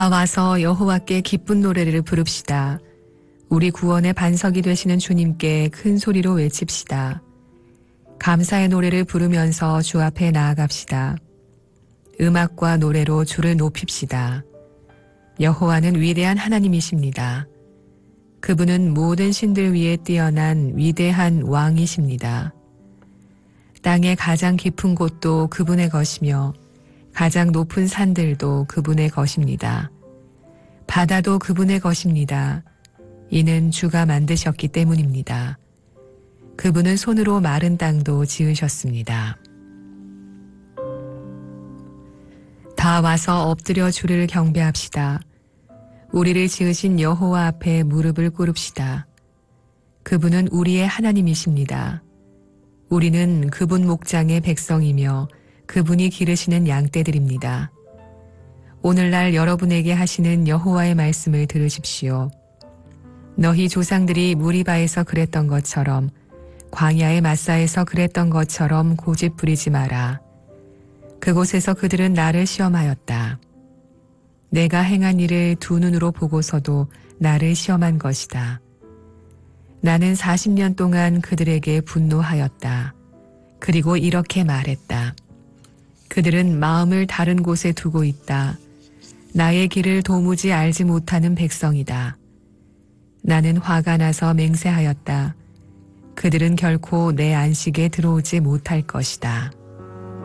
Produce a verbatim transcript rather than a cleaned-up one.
와서 여호와께 기쁜 노래를 부릅시다. 우리 구원의 반석이 되시는 주님께 큰 소리로 외칩시다. 감사의 노래를 부르면서 주 앞에 나아갑시다. 음악과 노래로 주를 높입시다. 여호와는 위대한 하나님이십니다. 그분은 모든 신들 위에 뛰어난 위대한 왕이십니다. 땅의 가장 깊은 곳도 그분의 것이며 가장 높은 산들도 그분의 것입니다. 바다도 그분의 것입니다. 이는 주가 만드셨기 때문입니다. 그분은 손으로 마른 땅도 지으셨습니다. 다 와서 엎드려 주를 경배합시다. 우리를 지으신 여호와 앞에 무릎을 꿇읍시다. 그분은 우리의 하나님이십니다. 우리는 그분 목장의 백성이며 그분이 기르시는 양떼들입니다. 오늘날 여러분에게 하시는 여호와의 말씀을 들으십시오. 너희 조상들이 무리바에서 그랬던 것처럼 광야의 마사에서 그랬던 것처럼 고집 부리지 마라. 그곳에서 그들은 나를 시험하였다. 내가 행한 일을 두 눈으로 보고서도 나를 시험한 것이다. 나는 사십 년 동안 그들에게 분노하였다. 그리고 이렇게 말했다. 그들은 마음을 다른 곳에 두고 있다. 나의 길을 도무지 알지 못하는 백성이다. 나는 화가 나서 맹세하였다. 그들은 결코 내 안식에 들어오지 못할 것이다.